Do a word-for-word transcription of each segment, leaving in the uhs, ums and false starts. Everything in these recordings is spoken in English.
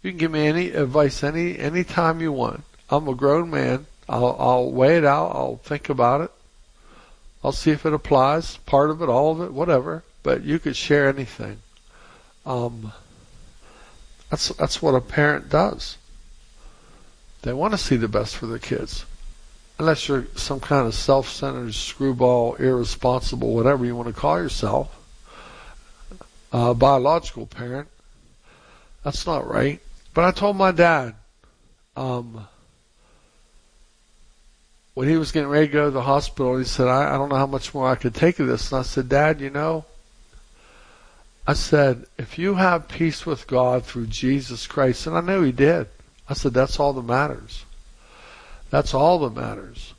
You can give me any advice any any time you want. I'm a grown man. I'll, I'll weigh it out. I'll think about it. I'll see if it applies, part of it, all of it, whatever. But you could share anything. Um, that's that's what a parent does. They want to see the best for their kids. Unless you're some kind of self-centered, screwball, irresponsible, whatever you want to call yourself, uh, biological parent. That's not right. But I told my dad, um, when he was getting ready to go to the hospital, he said, I, I don't know how much more I could take of this. And I said, Dad, you know, I said, if you have peace with God through Jesus Christ, and I knew he did, I said, that's all that matters. That's all that matters.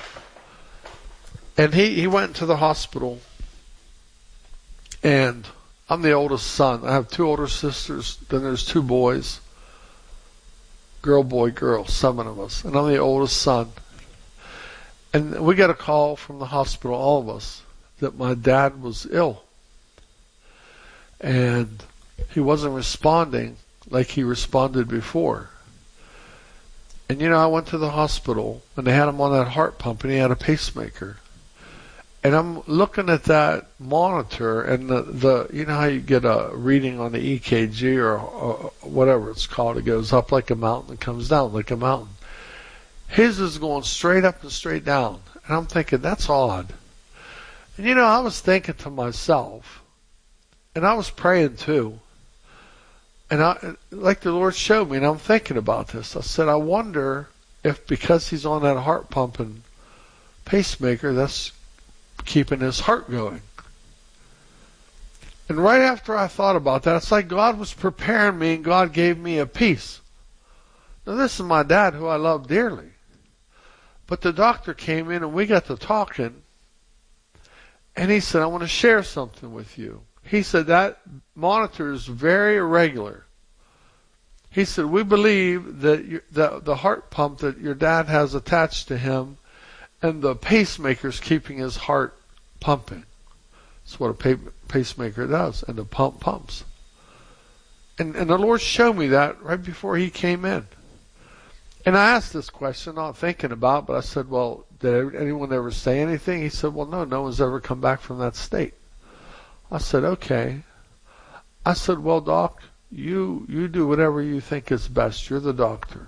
And he, he went to the hospital, and I'm the oldest son. I have two older sisters, then there's two boys. Girl, boy, girl, seven of us. And I'm the oldest son. And we got a call from the hospital, all of us, that my dad was ill. And he wasn't responding like he responded before. And you know, I went to the hospital and they had him on that heart pump and he had a pacemaker. And I'm looking at that monitor and the, the you know how you get a reading on the E K G or, or whatever it's called. It goes up like a mountain and comes down like a mountain. His is going straight up and straight down. And I'm thinking, that's odd. And you know, I was thinking to myself, and I was praying too. And I, like the Lord showed me, and I'm thinking about this. I said, I wonder if because he's on that heart pump and pacemaker, that's keeping his heart going. And right after I thought about that, it's like God was preparing me and God gave me a peace. Now this is my dad who I love dearly. But the doctor came in and we got to talking. And he said, I want to share something with you. He said, that monitor is very irregular. He said, we believe that you, the, the heart pump that your dad has attached to him and the pacemaker is keeping his heart pumping. That's what a pa- pacemaker does. And the pump pumps. And, and the Lord showed me that right before he came in. And I asked this question, not thinking about it, but I said, well, did anyone ever say anything? He said, well, no, no one's ever come back from that state. I said, okay. I said, well, Doc, you you do whatever you think is best. You're the doctor.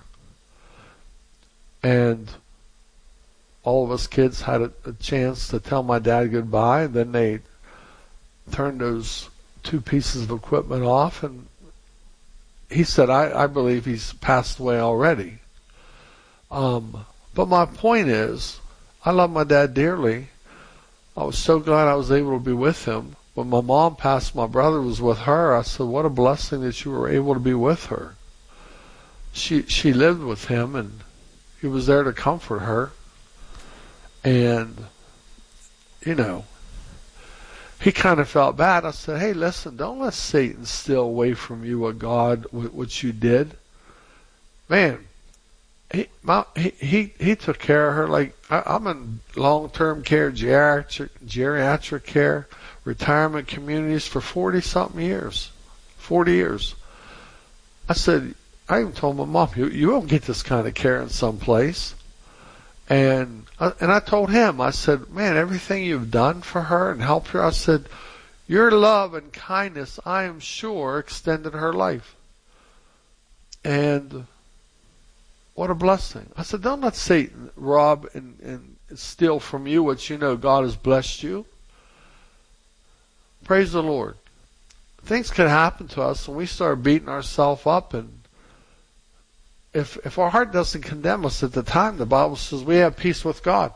And all of us kids had a, a chance to tell my dad goodbye, and then they turned those two pieces of equipment off, and he said, I, I believe he's passed away already. Um, but my point is, I love my dad dearly. I was so glad I was able to be with him. When my mom passed, my brother was with her. I said, what a blessing that you were able to be with her. She she lived with him, and he was there to comfort her. And, you know, he kind of felt bad. I said, hey, listen, don't let Satan steal away from you what God, what you did. Man, he my, he, he, he took care of her. Like, I, I'm in long-term care, geriatric, geriatric care, retirement communities for forty-something years. forty years. I said, I even told my mom, you, you won't get this kind of care in some place. And, I, and I told him, I said, man, everything you've done for her and helped her, I said, your love and kindness, I am sure, extended her life. And what a blessing. I said, don't let Satan rob and, and steal from you what you know God has blessed you. Praise the Lord. Things can happen to us when we start beating ourselves up, and if if our heart doesn't condemn us at the time, the Bible says we have peace with God.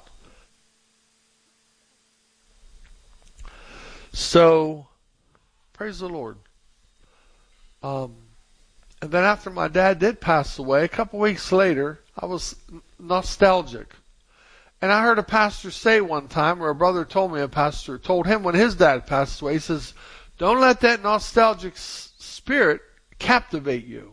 So, praise the Lord. Um, and then after my dad did pass away, a couple weeks later, I was nostalgic. And I heard a pastor say one time, or a brother told me a pastor told him when his dad passed away, he says, don't let that nostalgic s- spirit captivate you.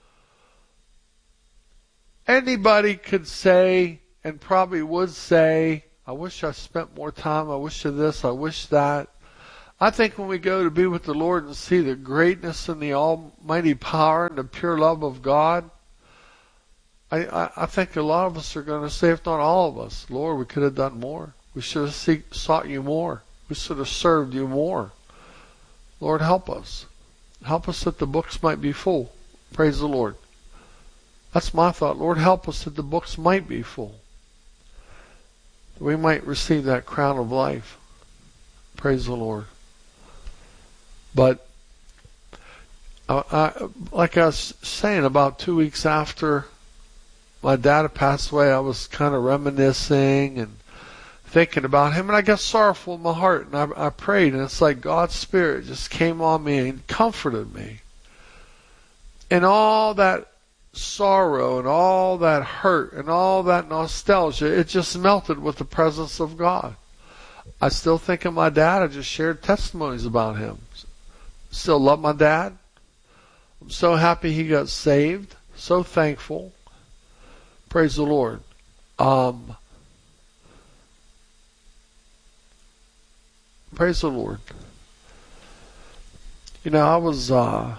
Anybody could say, and probably would say, I wish I spent more time, I wish of this, I wish that. I think when we go to be with the Lord and see the greatness and the almighty power and the pure love of God, I, I, I think a lot of us are going to say, if not all of us, Lord, we could have done more. We should have seek, sought you more. We should have served you more. Lord, help us. Help us that the books might be full. Praise the Lord. That's my thought. Lord, help us that the books might be full. We might receive that crown of life. Praise the Lord. But, I, I, like I was saying, about two weeks after my dad had passed away, I was kind of reminiscing and thinking about him, and I got sorrowful in my heart, and I, I prayed, and it's like God's Spirit just came on me and comforted me. And all that sorrow and all that hurt and all that nostalgia, it just melted with the presence of God. I still think of my dad. I just shared testimonies about him. Still love my dad. I'm so happy he got saved. So thankful. Praise the Lord. Um, praise the Lord. You know, I was, uh,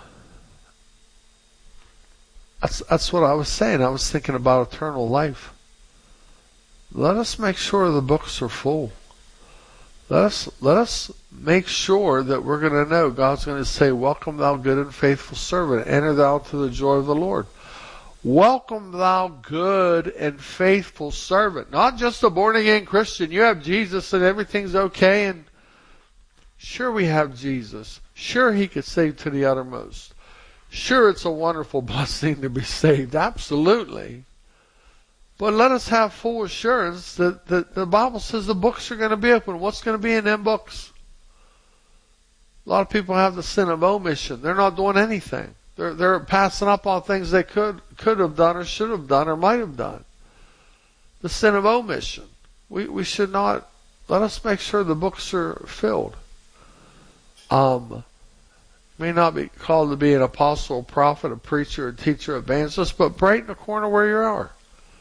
that's, that's what I was saying. I was thinking about eternal life. Let us make sure the books are full. Let us, let us make sure that we're going to know God's going to say, welcome thou good and faithful servant. Enter thou to the joy of the Lord. Welcome thou good and faithful servant. Not just a born again Christian. You have Jesus and everything's okay. And sure, we have Jesus. Sure, he could save to the uttermost. Sure, it's a wonderful blessing to be saved. Absolutely. But let us have full assurance that, that the Bible says the books are going to be open. What's going to be in them books? A lot of people have the sin of omission. They're not doing anything. They're, they're passing up on things they could, could have done or should have done or might have done. The sin of omission. We, we should not, let us make sure the books are filled. Um, may not be called to be an apostle, a prophet, a preacher, a teacher, evangelist, but right in the corner where you are.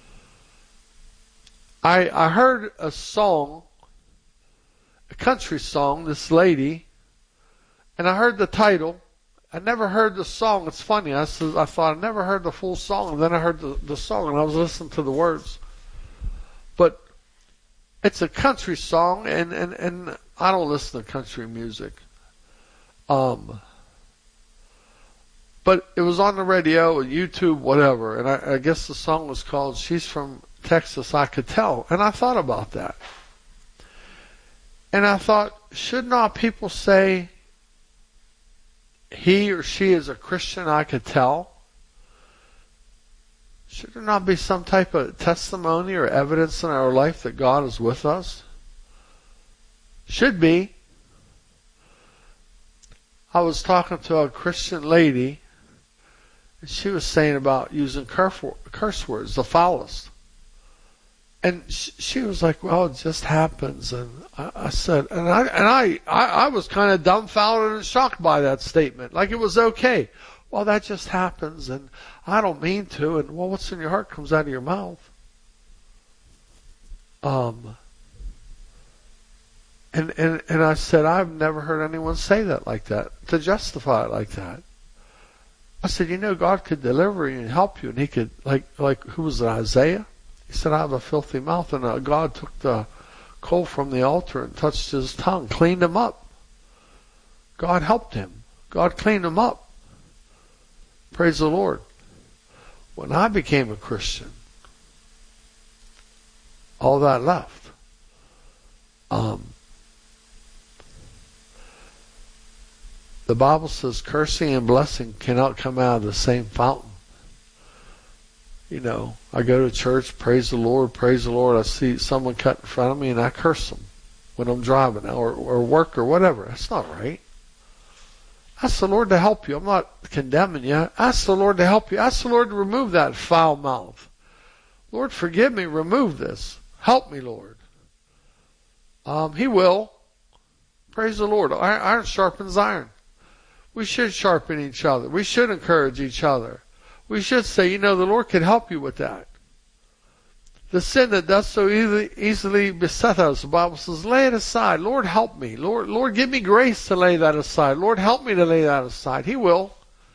I, I heard a song, a country song, this lady, and I heard the title. I never heard the song. It's funny. I, said, I thought I never heard the full song, and then I heard the, the song, and I was listening to the words. But it's a country song, and, and, and I don't listen to country music. Um, but it was on the radio, YouTube, whatever, and I, I guess the song was called She's From Texas, I Could Tell. And I thought about that. And I thought, should not people say he or she is a Christian, I could tell? Should there not be some type of testimony or evidence in our life that God is with us? Should be. I was talking to a Christian lady, and she was saying about using curse words, the foulest. And she was like, well, it just happens. And I, I said, and I and I, I, I was kind of dumbfounded and shocked by that statement. Like it was okay. Well, that just happens, and I don't mean to. And well, what's in your heart comes out of your mouth. Um. And, and, and I said, I've never heard anyone say that like that, to justify it like that. I said, you know, God could deliver you and help you, and he could, like, like who was it, Isaiah? He said, I have a filthy mouth, and uh, God took the coal from the altar and touched his tongue, cleaned him up. God helped him. God cleaned him up. Praise the Lord. When I became a Christian, all that left. Um, the Bible says cursing and blessing cannot come out of the same fountain. You know, I go to church, praise the Lord, praise the Lord. I see someone cut in front of me and I curse them when I'm driving or, or work or whatever. That's not right. Ask the Lord to help you. I'm not condemning you. Ask the Lord to help you. Ask the Lord to remove that foul mouth. Lord, forgive me. Remove this. Help me, Lord. Um, he will. Praise the Lord. Iron sharpens iron. We should sharpen each other. We should encourage each other. We should say, you know, the Lord can help you with that. The sin that does so easily, easily beset us, the Bible says, lay it aside. Lord, help me. Lord, Lord, give me grace to lay that aside. Lord, help me to lay that aside. He will.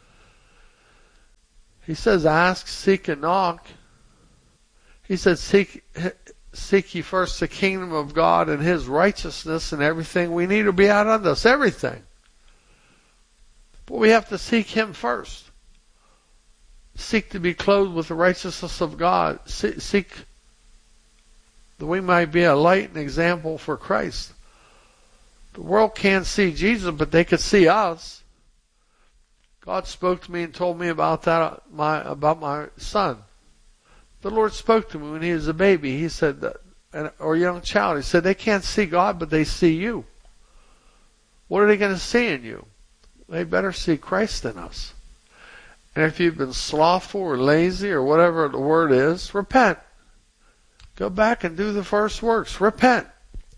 He says, ask, seek, and knock. He said, seek, seek ye first the kingdom of God and His righteousness, and everything we need will be out unto us. Everything. But we have to seek Him first. Seek to be clothed with the righteousness of God. Seek that we might be a light and example for Christ. The world can't see Jesus, but they could see us. God spoke to me and told me about that, my, about my son. The Lord spoke to me when he was a baby. He said, that, or a young child, He said, they can't see God, but they see you. What are they going to see in you? They better see Christ in us. And if you've been slothful or lazy or whatever the word is, repent. Go back and do the first works. Repent.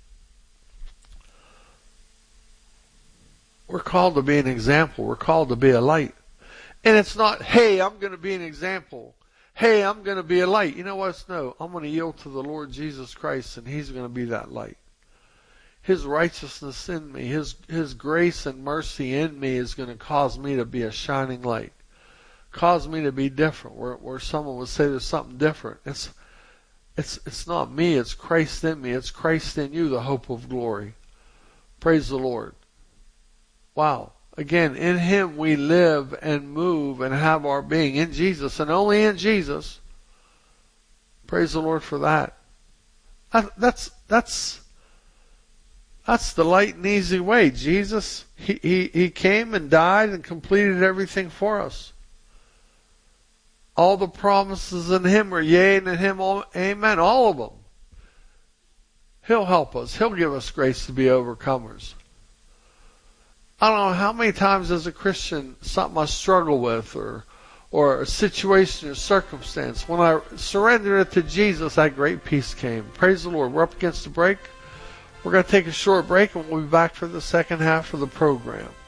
We're called to be an example. We're called to be a light. And it's not, hey, I'm going to be an example. Hey, I'm going to be a light. You know what? It's no, I'm going to yield to the Lord Jesus Christ, and He's going to be that light. His righteousness in me, His, His grace and mercy in me is going to cause me to be a shining light. Cause me to be different. Where, where someone would say there's something different. It's, it's, it's not me. It's Christ in me. It's Christ in you, the hope of glory. Praise the Lord. Wow. Again, in Him we live and move and have our being. In Jesus, and only in Jesus. Praise the Lord for that. that that's, that's, that's the light and easy way. Jesus, he, he, he came and died and completed everything for us. All the promises in Him are yea, and in Him, all, amen. All of them. He'll help us. He'll give us grace to be overcomers. I don't know how many times as a Christian something I struggle with, or or a situation or circumstance. When I surrendered it to Jesus, that great peace came. Praise the Lord. We're up against the break. We're going to take a short break, and we'll be back for the second half of the program.